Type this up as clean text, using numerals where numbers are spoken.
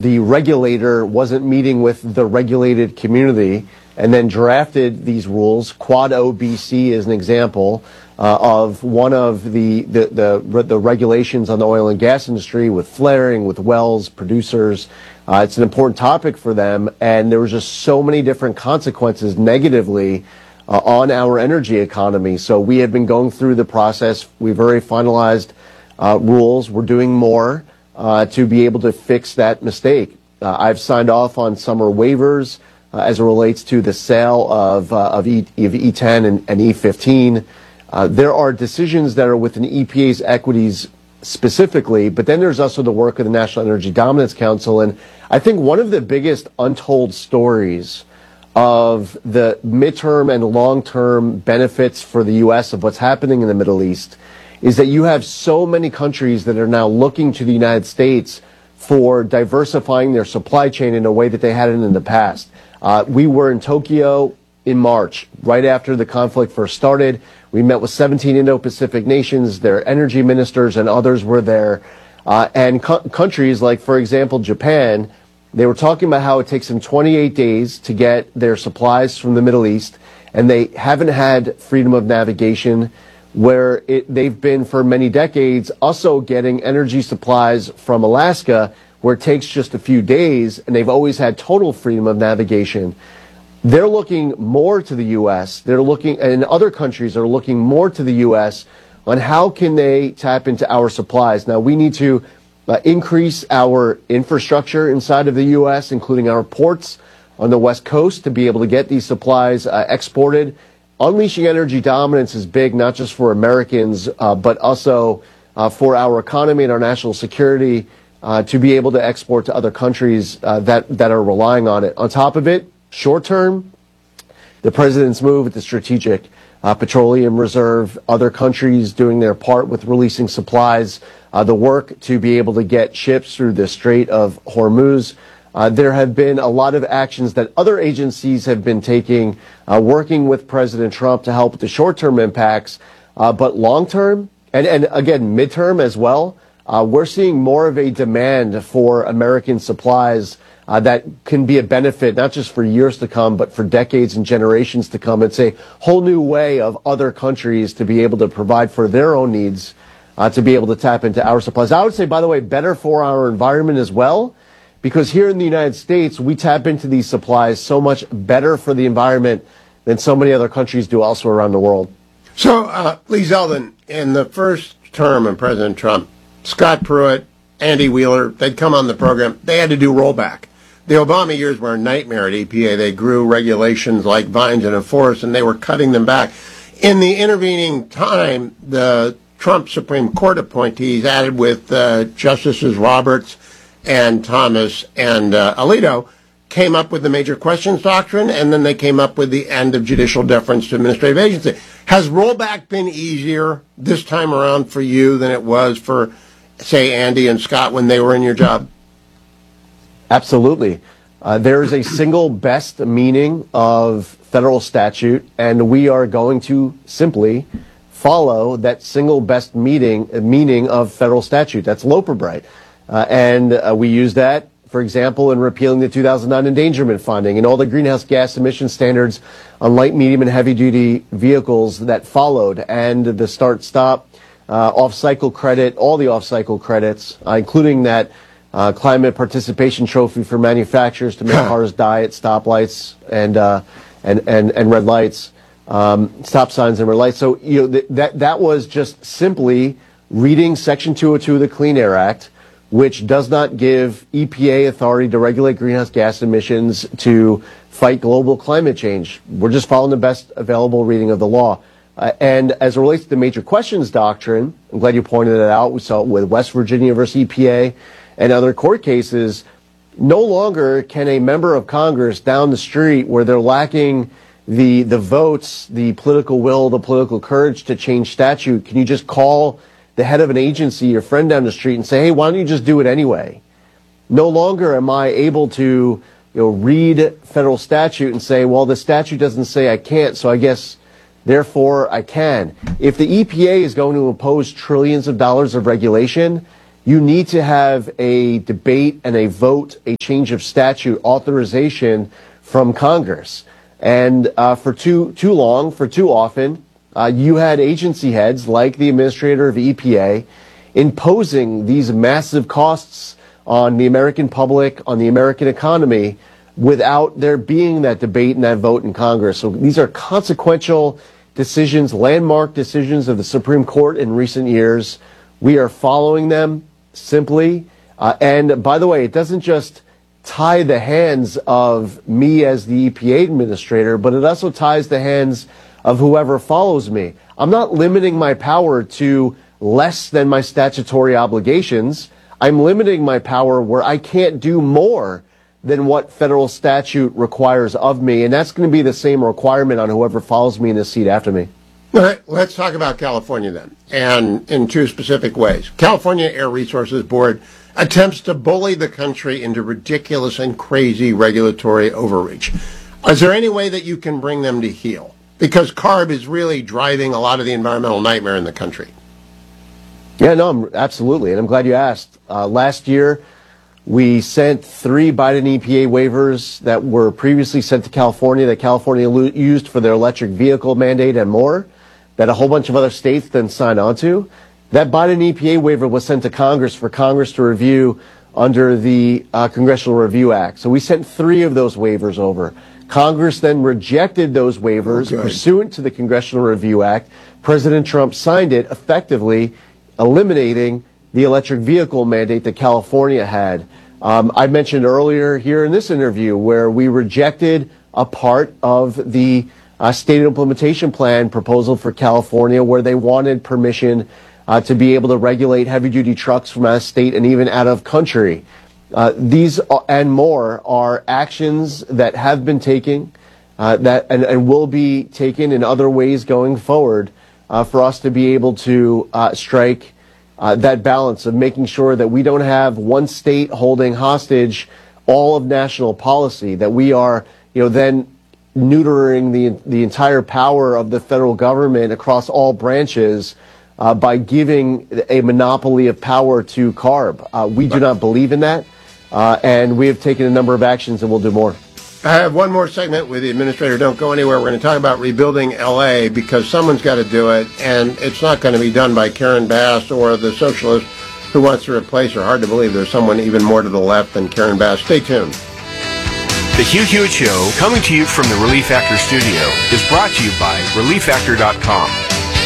the regulator wasn't meeting with the regulated community and then drafted these rules. Quad OBC is an example of one of the regulations on the oil and gas industry with flaring, with wells, producers. It's an important topic for them, and there was just so many different consequences negatively on our energy economy. So we have been going through the process. We've already finalized rules. We're doing more to be able to fix that mistake. I've signed off on summer waivers as it relates to the sale of E10 and E15. There are decisions that are within EPA's equities specifically, but then there's also the work of the National Energy Dominance Council. And I think one of the biggest untold stories of the midterm and long-term benefits for the U.S. of what's happening in the Middle East is that you have so many countries that are now looking to the United States for diversifying their supply chain in a way that they hadn't in the past. We were in Tokyo in March, right after the conflict first started. We met with 17 Indo-Pacific nations, their energy ministers and others were there. And countries like, for example, Japan, they were talking about how it takes them 28 days to get their supplies from the Middle East, and they haven't had freedom of navigation, where they've been for many decades also getting energy supplies from Alaska, where it takes just a few days, and they've always had total freedom of navigation. They're looking more to the U.S. They're looking, and other countries are looking more to the U.S. on how can they tap into our supplies. Now, we need to increase our infrastructure inside of the U.S., including our ports on the West Coast, to be able to get these supplies exported. Unleashing energy dominance is big, not just for Americans, but also for our economy and our national security, to be able to export to other countries that are relying on it. On top of it, short term, the president's move at the Strategic Petroleum Reserve, other countries doing their part with releasing supplies, the work to be able to get ships through the Strait of Hormuz. There have been a lot of actions that other agencies have been taking, working with President Trump to help with the short-term impacts. But long-term, and again, midterm as well, we're seeing more of a demand for American supplies that can be a benefit, not just for years to come, but for decades and generations to come. It's a whole new way of other countries to be able to provide for their own needs, to be able to tap into our supplies. I would say, by the way, better for our environment as well, because here in the United States, we tap into these supplies so much better for the environment than so many other countries do elsewhere around the world. So, Lee Zeldin, in the first term of President Trump, Scott Pruitt, Andy Wheeler, they'd come on the program. They had to do rollback. The Obama years were a nightmare at EPA. They grew regulations like vines in a forest, and they were cutting them back. In the intervening time, the Trump Supreme Court appointees, added with Justices Roberts and Thomas and Alito, came up with the major questions doctrine, and then they came up with the end of judicial deference to administrative agency. Has rollback been easier this time around for you than it was for, say, Andy and Scott when they were in your job? Absolutely. There is a single best meaning of federal statute, and we are going to simply follow that single best meaning of federal statute. That's Loper Bright. And we use that, for example, in repealing the 2009 endangerment finding and all the greenhouse gas emission standards on light, medium, and heavy-duty vehicles that followed, and the start-stop off-cycle credit, all the off-cycle credits, including that climate participation trophy for manufacturers to make cars die at stoplights and red lights, stop signs and red lights. So that was just simply reading Section 202 of the Clean Air Act, which does not give EPA authority to regulate greenhouse gas emissions to fight global climate change. We're just following the best available reading of the law. And as it relates to the major questions doctrine, I'm glad you pointed it out. We saw it with West Virginia versus EPA and other court cases. No longer can a member of Congress down the street, where they're lacking the votes, the political will, the political courage to change statute, can you just call the head of an agency, your friend down the street, and say, hey, why don't you just do it anyway? No longer am I able to read federal statute and say, well, the statute doesn't say I can't, so I guess, therefore, I can. If the EPA is going to impose trillions of dollars of regulation, you need to have a debate and a vote, a change of statute authorization from Congress. And for too often, you had agency heads like the administrator of EPA imposing these massive costs on the American public, on the American economy, without there being that debate and that vote in Congress. So these are consequential decisions, landmark decisions of the Supreme Court in recent years. We are following them simply. And by the way, it doesn't just tie the hands of me as the EPA administrator, but it also ties the hands of whoever follows me. I'm not limiting my power to less than my statutory obligations. I'm limiting my power where I can't do more than what federal statute requires of me, and that's going to be the same requirement on whoever follows me in this seat after me. All right, let's talk about California then, and in two specific ways. California Air Resources Board attempts to bully the country into ridiculous and crazy regulatory overreach. Is there any way that you can bring them to heel? Because CARB is really driving a lot of the environmental nightmare in the country. Yeah, no, absolutely, and I'm glad you asked. Last year, we sent 3 Biden EPA waivers that were previously sent to California that California used for their electric vehicle mandate and more, that a whole bunch of other states then signed onto. That Biden EPA waiver was sent to Congress for Congress to review under the Congressional Review Act. So we sent 3 of those waivers over. Congress then rejected those waivers pursuant to the Congressional Review Act. President Trump signed it, effectively eliminating the electric vehicle mandate that California had. I mentioned earlier here in this interview where we rejected a part of the state implementation plan proposal for California where they wanted permission to be able to regulate heavy-duty trucks from out of state and even out of country. These and more are actions that have been taken and will be taken in other ways going forward for us to be able to strike that balance of making sure that we don't have one state holding hostage all of national policy, that we are, then neutering the entire power of the federal government across all branches by giving a monopoly of power to CARB. We do not believe in that, and we have taken a number of actions and we'll do more. I have one more segment with the administrator. Don't go anywhere. We're going to talk about rebuilding L.A. because someone's got to do it, and it's not going to be done by Karen Bass or the socialist who wants to replace her. Hard to believe there's someone even more to the left than Karen Bass. Stay tuned. The Hugh Hewitt Show, coming to you from the Relief Factor studio, is brought to you by ReliefFactor.com.